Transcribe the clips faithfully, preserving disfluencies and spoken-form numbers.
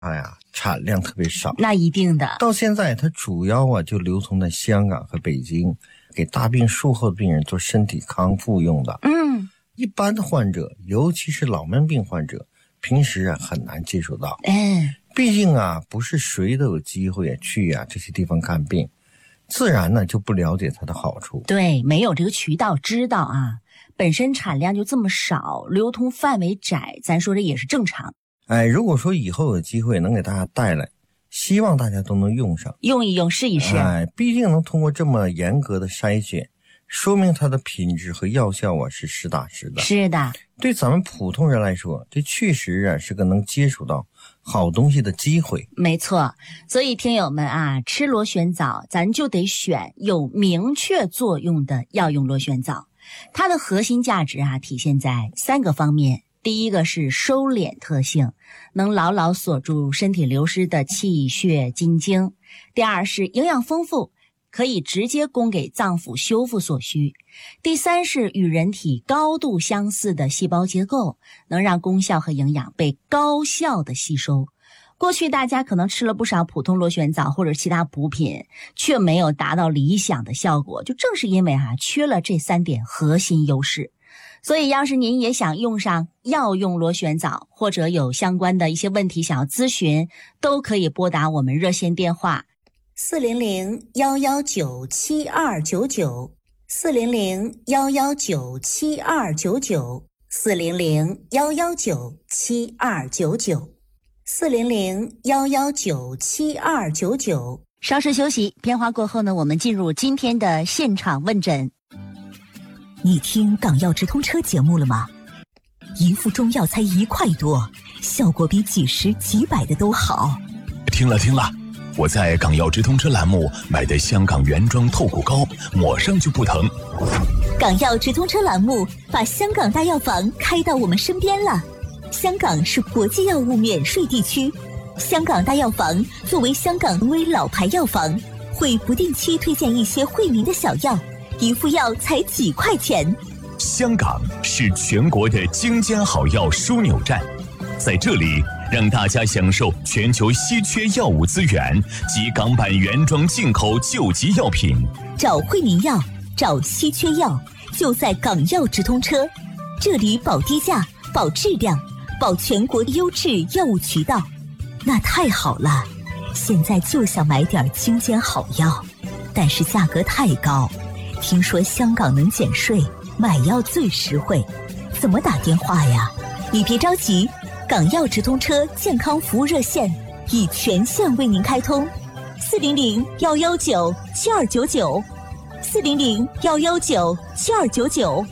哎呀，产量特别少。 那一定的。 到现在它主要啊就流通在香港和北京，给大病术后的病人做身体康复用的。 嗯， 一般的患者，尤其是老慢病患者，平时啊很难接触到。 嗯， 毕竟啊不是谁都有机会去啊这些地方看病，自然呢就不了解它的好处。 对，没有这个渠道知道啊，本身产量就这么少，流通范围窄，咱说这也是正常。 哎，如果说以后有机会能给大家带来，希望大家都能用上， 用一用，试一试。 哎，毕竟能通过这么严格的筛选，说明它的品质和药效啊是实打实的。 是的， 对咱们普通人来说，这确实啊是个能接触到好东西的机会。 没错，所以听友们啊，吃螺旋藻咱就得选有明确作用的药用螺旋藻。它的核心价值啊体现在三个方面。第一个是收敛特性，能牢牢锁住身体流失的气血精精。第二是营养丰富，可以直接供给脏腑修复所需。第三是与人体高度相似的细胞结构，能让功效和营养被高效的吸收。过去大家可能吃了不少普通螺旋藻或者其他补品，却没有达到理想的效果，就正是因为啊缺了这三点核心优势。所以要是您也想用上药用螺旋藻，或者有相关的一些问题想要咨询，都可以拨打我们热线电话四零零幺幺九七二九九 四零零幺幺九七二九九 四零零幺幺九七二九九 四零零幺幺九七二九九。稍事休息，片花过后呢，我们进入今天的现场问诊。 你听港药直通车节目了吗？一副中药才一块多，效果比几十几百的都好。 听了听了，我在港药直通车栏目买的香港原装透骨膏，抹上就不疼。 港药直通车栏目把香港大药房开到我们身边了。香港是国际药物免税地区，香港大药房作为香港微老牌药房，会不定期推荐一些惠民的小药，一副药才几块钱。 香港是全国的精尖好药枢纽站，在这里让大家享受全球稀缺药物资源及港版原装进口救急药品。 找惠民药，找稀缺药，就在港药直通车。这里保低价，保质量，保全国优质药物渠道。那太好了，现在就想买点精尖好药，但是价格太高。听说香港能减税，买药最实惠，怎么打电话呀？你别着急，港药直通车健康服务热线已全线为您开通，四零零幺幺九七二九九，四零零幺幺九七二九九。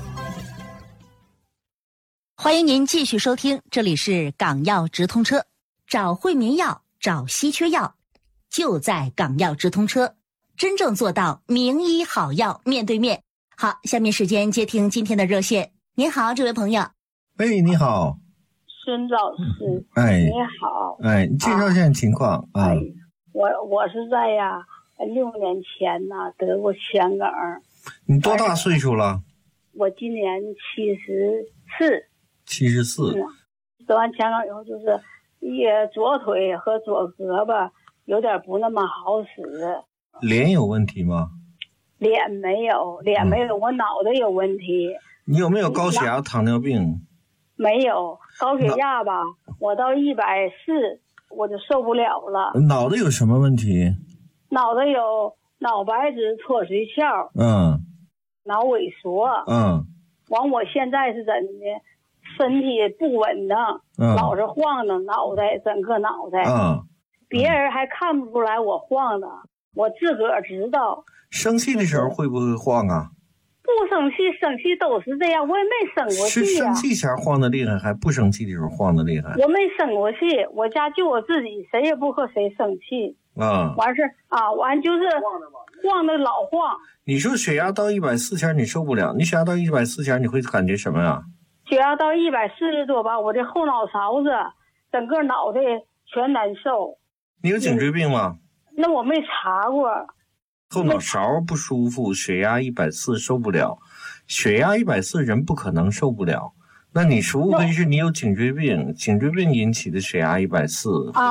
欢迎您继续收听，这里是港药直通车，找惠民药，找稀缺药，就在港药直通车。真正做到名医好药面对面。好，下面时间接听今天的热线。您好，这位朋友。 喂，你好， 孙老师。 哎， 你好。 哎，你介绍一下情况啊？ 哎，我我是在呀六年前呢得过腔梗。 你多大岁数了？ 我今年七十四。 七十四。 得完腔梗以后，就是一左腿和左胳膊有点不那么好使。 脸有问题吗？ 脸没有，脸没有，嗯、我脑袋有问题。 你有没有高血压、糖尿病？ 没有，高血压吧，我到一百四我就受不了了。 脑袋有什么问题？ 脑袋有脑白质脱髓鞘， 嗯， 脑萎缩， 嗯， 完我现在是怎的？身体不稳当，嗯、老是晃荡脑袋，整个脑袋， 嗯， 别人还看不出来我晃荡。我自个儿知道。 生气的时候会不会晃啊？ 不生气，生气都是这样，我也没生过气呀、啊。是生气前晃得厉害，还不生气的时候晃得厉害？ 我没生过气，我家就我自己，谁也不和谁生气。 啊， 完事啊，完就是晃的老晃。 你说血压到一百四前你受不了，你血压到一百四前你会感觉什么呀？ 血压到一百四十多吧，我这后脑勺子整个脑袋全难受。 你有颈椎病吗？ 那我没查过。 后脑勺不舒服，血压一百四受不了，血压一百四人不可能受不了， 那你是误会是你有颈椎病，颈椎病引起的血压一百四。